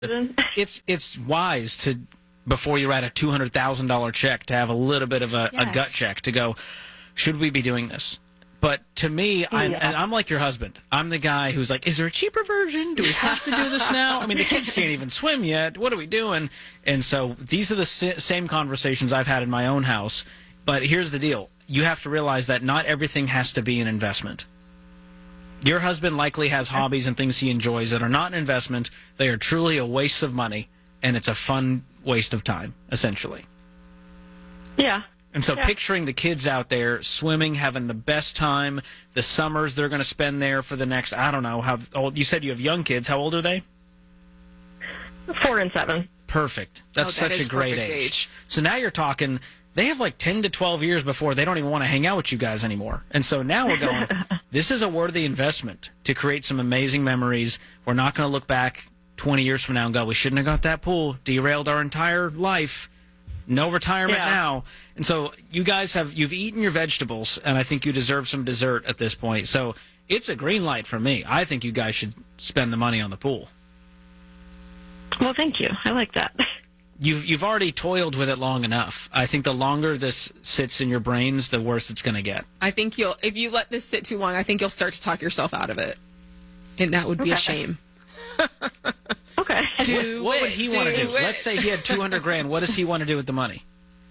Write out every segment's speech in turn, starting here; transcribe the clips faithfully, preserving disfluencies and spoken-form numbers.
it's it's wise to, before you write a two hundred thousand dollars check, to have a little bit of a, yes. a gut check to go, should we be doing this? But to me, I'm, yeah. and I'm like your husband. I'm the guy who's like, is there a cheaper version? Do we have to do this now? I mean, the kids can't even swim yet. What are we doing? And so these are the same conversations I've had in my own house. But here's the deal. You have to realize that not everything has to be an investment. Your husband likely has hobbies and things he enjoys that are not an investment. They are truly a waste of money, and it's a fun waste of time, essentially. Yeah. And so yeah. picturing the kids out there swimming, having the best time, the summers they're going to spend there for the next, I don't know, how old. You said you have young kids. How old are they? Four and seven. Perfect. That's oh, that such a great age. age. So now you're talking, they have like ten to twelve years before they don't even want to hang out with you guys anymore. And so now we're going, this is a worthy investment to create some amazing memories. We're not going to look back twenty years from now and go, we shouldn't have got that pool, derailed our entire life. No retirement yeah. now. And so you guys have, you've eaten your vegetables, and I think you deserve some dessert at this point. So it's a green light for me. I think you guys should spend the money on the pool. Well, thank you. I like that. You've, you've already toiled with it long enough. I think the longer this sits in your brains, the worse it's going to get. I think you'll, if you let this sit too long, I think you'll start to talk yourself out of it. And that would be okay. a shame. Okay. Do what, what it, would he do want to do? it. Let's say he had two hundred grand. What does he want to do with the money?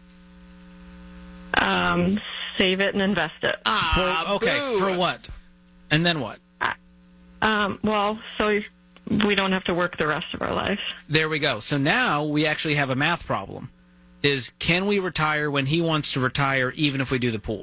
Um, save it and invest it. Ah, for, okay, boo. for what? And then what? Um, well, so we don't have to work the rest of our lives. There we go. So now we actually have a math problem. Is can we retire when he wants to retire, even if we do the pool?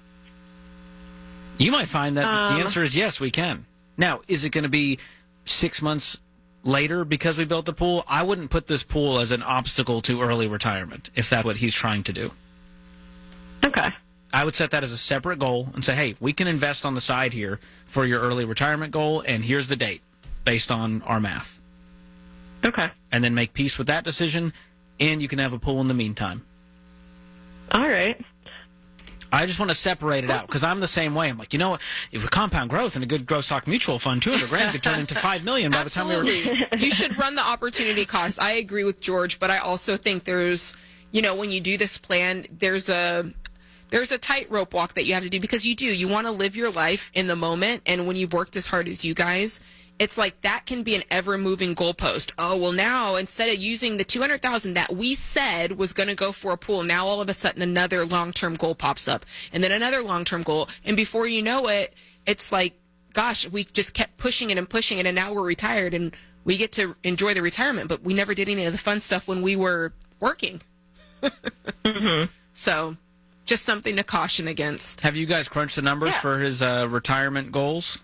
You might find that um, the answer is yes, we can. Now, is it going to be six months later because we built the pool? I wouldn't put this pool as an obstacle to early retirement, if that's what he's trying to do. Okay. I would set that as a separate goal and say, hey, we can invest on the side here for your early retirement goal, and here's the date based on our math. Okay. And then make peace with that decision, and you can have a pool in the meantime. All right. I just want to separate it out because I'm the same way. I'm like, you know what? If with compound growth and a good growth stock mutual fund, two hundred grand could turn into five million by Absolutely. the time we were. You should run the opportunity cost. I agree with George, but I also think there's, you know, when you do this plan, there's a there's a tightrope walk that you have to do because you do. You want to live your life in the moment, and when you've worked as hard as you guys, it's like that can be an ever-moving goalpost. Oh, well, now instead of using the two hundred thousand dollars that we said was going to go for a pool, now all of a sudden another long-term goal pops up, and then another long-term goal, and before you know it, it's like, gosh, we just kept pushing it and pushing it, and now we're retired, and we get to enjoy the retirement, but we never did any of the fun stuff when we were working. mm-hmm. So, just something to caution against. Have you guys crunched the numbers yeah. for his uh, retirement goals?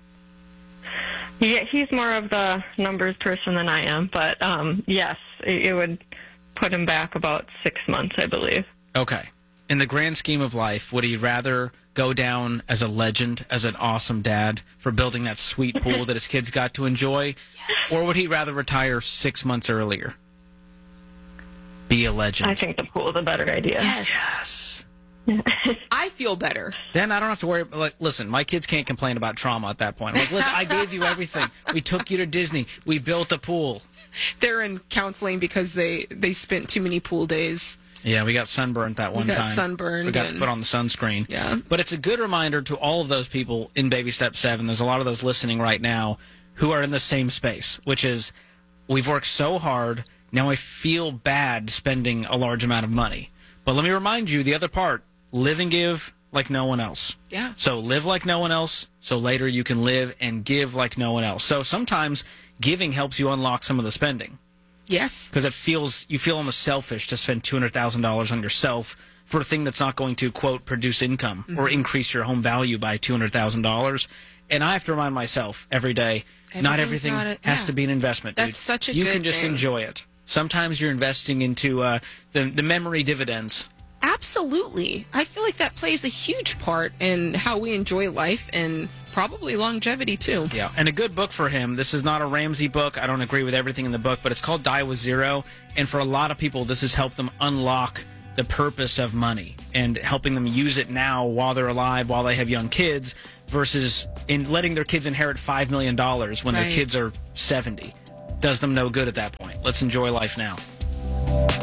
Yeah, he's more of the numbers person than I am, but um, yes, it, it would put him back about six months, I believe. Okay. In the grand scheme of life, would he rather go down as a legend, as an awesome dad for building that sweet pool that his kids got to enjoy? Yes. Or would he rather retire six months earlier? Be a legend. I think the pool is a better idea. Yes. Yes. I feel better. Then I don't have to worry. Like, listen, my kids can't complain about trauma at that point. Like, listen, I gave you everything. We took you to Disney. We built a pool. They're in counseling because they, they spent too many pool days. Yeah, we got sunburnt that one we got time. sunburned. We got and, put on the sunscreen. Yeah. But it's a good reminder to all of those people in Baby Step seven. There's a lot of those listening right now who are in the same space, which is we've worked so hard. Now I feel bad spending a large amount of money. But let me remind you the other part. Live and give like no one else. Yeah. So live like no one else, so later you can live and give like no one else. So sometimes giving helps you unlock some of the spending. Yes. Because it feels, you feel almost selfish to spend two hundred thousand dollars on yourself for a thing that's not going to, quote, produce income mm-hmm. or increase your home value by two hundred thousand dollars. And I have to remind myself every day, not everything not a, has yeah. to be an investment, dude. That's such a you good can just thing. enjoy it. Sometimes you're investing into uh, the, the memory dividends. Absolutely. I feel like that plays a huge part in how we enjoy life and probably longevity, too. Yeah, and a good book for him. This is not a Ramsey book. I don't agree with everything in the book, but it's called Die with Zero. And for a lot of people, this has helped them unlock the purpose of money and helping them use it now while they're alive, while they have young kids, versus in letting their kids inherit five million dollars when right. their kids are seventy. does them no good at that point. Let's enjoy life now.